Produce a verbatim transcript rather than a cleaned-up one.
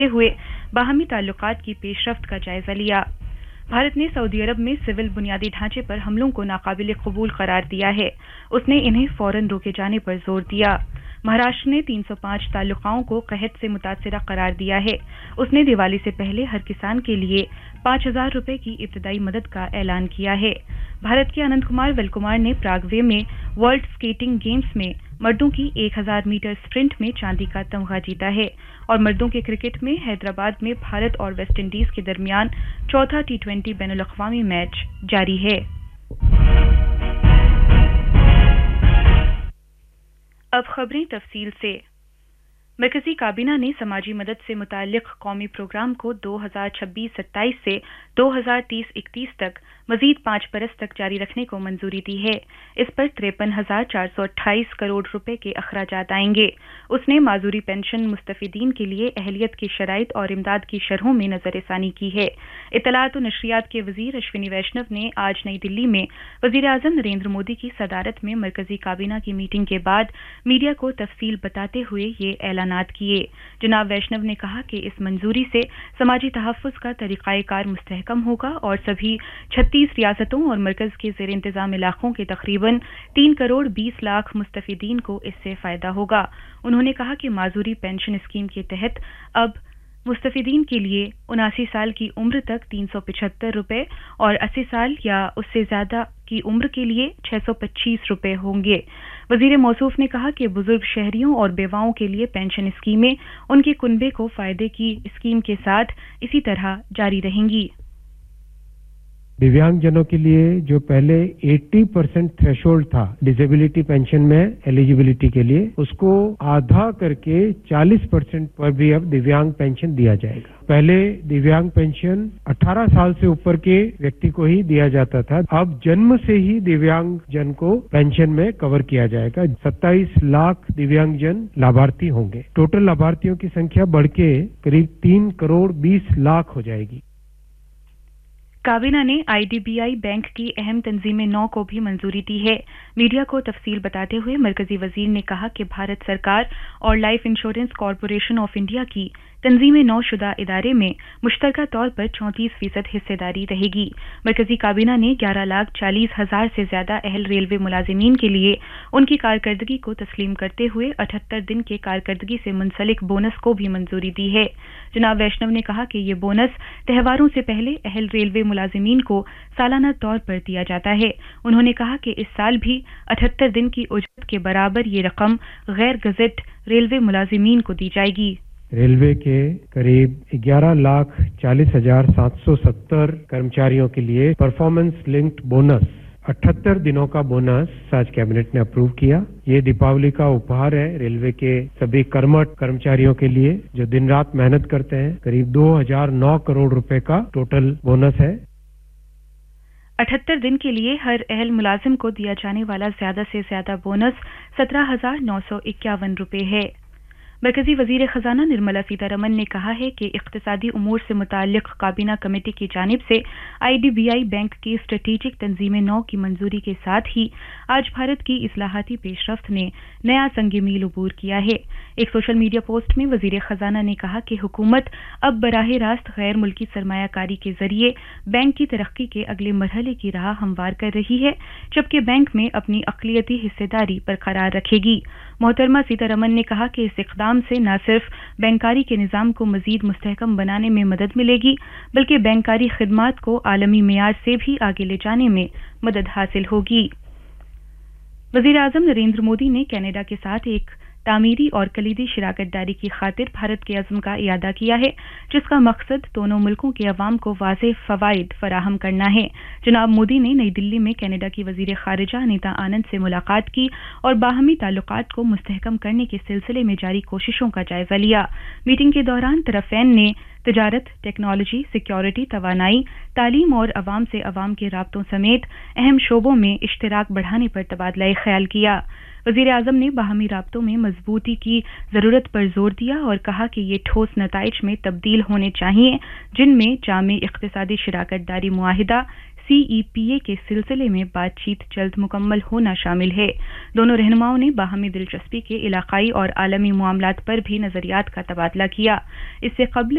ہوئے باہمی تعلقات کی پیش رفت کا جائزہ لیا۔ بھارت نے سعودی عرب میں سول بنیادی ڈھانچے پر حملوں کو ناقابل قبول قرار دیا ہے۔ اس نے انہیں فوراً روکے جانے پر زور دیا۔ مہاراشٹر نے تین سو پانچ تعلقاؤں کو قحط سے متاثرہ قرار دیا ہے۔ اس نے دیوالی سے پہلے ہر کسان کے لیے پانچ ہزار روپے کی ابتدائی مدد کا اعلان کیا ہے۔ بھارت کے آنند کمار ول کمار نے پراگوے میں ورلڈ اسکیٹنگ گیمز میں مردوں کی ایک ہزار میٹر اسپرنٹ میں چاندی کا تمغہ جیتا ہے اور مردوں کے کرکٹ میں حیدرآباد میں بھارت اور ویسٹ انڈیز کے درمیان چوتھا ٹی ٹوینٹی بین الاقوامی میچ جاری ہے۔ اب خبریں تفصیل سے۔ مرکزی کابینہ نے سماجی مدد سے متعلق قومی پروگرام کو دو ہزار چھبیس ستائیس سے دو ہزار تیس اکتیس تک مزید پانچ برس تک جاری رکھنے کو منظوری دی ہے۔ اس پر تریپن ہزار چار سو اٹھائیس کروڑ روپے کے اخراجات آئیں گے۔ اس نے معذوری پینشن مستفیدین کے لیے اہلیت کی شرائط اور امداد کی شرحوں میں نظر ثانی کی ہے۔ اطلاعات و نشریات کے وزیر اشونی ویشنو نے آج نئی دلی میں وزیر اعظم نریندر مودی کی صدارت میں مرکزی کابینہ کی میٹنگ کے بعد میڈیا کو تفصیل بتاتے ہوئے یہ اعلانات کیے۔ جناب ویشنو نے کہا کہ اس منظوری سے سماجی تحفظ کا طریقہ کار مستحکم ہوگا اور سبھی چھتیس ریاستوں اور مرکز کے زیر انتظام علاقوں کے تقریباً تین کروڑ بیس لاکھ مستفیدین کو اس سے فائدہ ہوگا۔ انہوں نے کہا کہ معذوری پینشن اسکیم کے تحت اب مستفیدین کے لیے اناسی سال کی عمر تک تین سو پچہتر روپے اور اسی سال یا اس سے زیادہ کی عمر کے لیے چھ سو پچیس روپے ہوں گے۔ وزیر موصوف نے کہا کہ بزرگ شہریوں اور بیواؤں کے لیے پینشن اسکیمیں ان کے کنبے کو فائدے کی اسکیم کے ساتھ اسی طرح جاری رہیں گی۔ दिव्यांग जनों के लिए जो पहले अस्सी परसेंट थ्रेशोल्ड था डिसेबिलिटी पेंशन में एलिजिबिलिटी के लिए, उसको आधा करके चालीस परसेंट पर भी अब दिव्यांग पेंशन दिया जाएगा। पहले दिव्यांग पेंशन अठारह साल से ऊपर के व्यक्ति को ही दिया जाता था, अब जन्म से ही दिव्यांग जन को पेंशन में कवर किया जाएगा। सत्ताईस लाख दिव्यांग जन लाभार्थी होंगे। टोटल लाभार्थियों की संख्या बढ़ के करीब तीन करोड़ बीस लाख हो जाएगी। کابینہ نے I D B I bank کی اہم تنظیم نو کو بھی منظوری دی ہے۔ میڈیا کو تفصیل بتاتے ہوئے مرکزی وزیر نے کہا کہ بھارت سرکار اور life insurance corporation of India کی تنظیم نو شدہ ادارے میں مشترکہ طور پر چونتیس فیصد حصے داری رہے گی۔ مرکزی کابینہ نے گیارہ لاکھ چالیس ہزار سے زیادہ اہل ریلوے ملازمین کے لیے ان کی کارکردگی کو تسلیم کرتے ہوئے اٹھہتر دن کے کارکردگی سے منسلک بونس کو بھی منظوری دی ہے۔ جناب ویشنو نے کہا کہ یہ بونس تہواروں سے پہلے اہل ریلوے ملازمین کو سالانہ طور پر دیا جاتا ہے۔ انہوں نے کہا کہ اس سال بھی اٹھہتر دن کی اجرت کے برابر یہ رقم غیر گزٹ ریلوے ملازمین کو دی جائے گی۔ ریلوے کے قریب گیارہ لاکھ چالیس ہزار سات سو ستر کرمچاریوں کے لیے پرفارمنس لنکڈ بونس اٹھہتر دنوں کا بونس آج کیبنٹ نے اپروو کیا۔ یہ دیپاولی کا اپہار ہے ریلوے کے سبھی کرمٹ کرمچاریوں کے لیے جو دن رات محنت کرتے ہیں۔ قریب دو ہزار نو کروڑ روپے کا ٹوٹل بونس ہے۔ اٹھہتر دن کے لیے ہر اہل ملازم کو دیا جانے والا زیادہ سے زیادہ بونس سترہ ہزار نو سو اکیاون روپے ہے۔ مرکزی وزیر خزانہ نرملا سیتارمن نے کہا ہے کہ اقتصادی امور سے متعلق کابینہ کمیٹی کی جانب سے I D B I bank کی اسٹریٹجک تنظیم نو کی منظوری کے ساتھ ہی آج بھارت کی اصلاحاتی پیش رفت نے نیا سنگ میل عبور کیا ہے۔ ایک سوشل میڈیا پوسٹ میں وزیر خزانہ نے کہا کہ حکومت اب براہ راست غیر ملکی سرمایہ کاری کے ذریعے بینک کی ترقی کے اگلے مرحلے کی راہ ہموار کر رہی ہے، جبکہ بینک میں اپنی اقلیتی حصہ داری برقرار رکھے گی۔ محترمہ سیتارمن نے کہا کہ اس اقدام سے نہ صرف بینکاری کے نظام کو مزید مستحکم بنانے میں مدد ملے گی بلکہ بینکاری خدمات کو عالمی معیار سے بھی آگے لے جانے میں مدد حاصل ہوگی۔ وزیر اعظم نریندر مودی نے کینیڈا کے ساتھ ایک تعمیری اور کلیدی شراکت داری کی خاطر بھارت کے عزم کا اعادہ کیا ہے، جس کا مقصد دونوں ملکوں کے عوام کو واضح فوائد فراہم کرنا ہے۔ جناب مودی نے نئی دلی میں کینیڈا کی وزیر خارجہ انیتا آنند سے ملاقات کی اور باہمی تعلقات کو مستحکم کرنے کے سلسلے میں جاری کوششوں کا جائزہ لیا۔ میٹنگ کے دوران طرفین نے تجارت، ٹیکنالوجی، سیکیورٹی، توانائی، تعلیم اور عوام سے عوام کے رابطوں سمیت اہم شعبوں میں اشتراک بڑھانے پر تبادلہ خیال کیا۔ وزیر اعظم نے باہمی رابطوں میں مضبوطی کی ضرورت پر زور دیا اور کہا کہ یہ ٹھوس نتائج میں تبدیل ہونے چاہیے، جن میں جامع اقتصادی شراکت داری معاہدہ، सी ई पी ए के सिलसिले में बातचीत जल्द मुकम्मल होना शामिल है। दोनों रहनुमाओं ने बाहमी दिलचस्पी के इलाकाई और आलमी मामलात पर भी नजरियात का तबादला किया। इससे कबल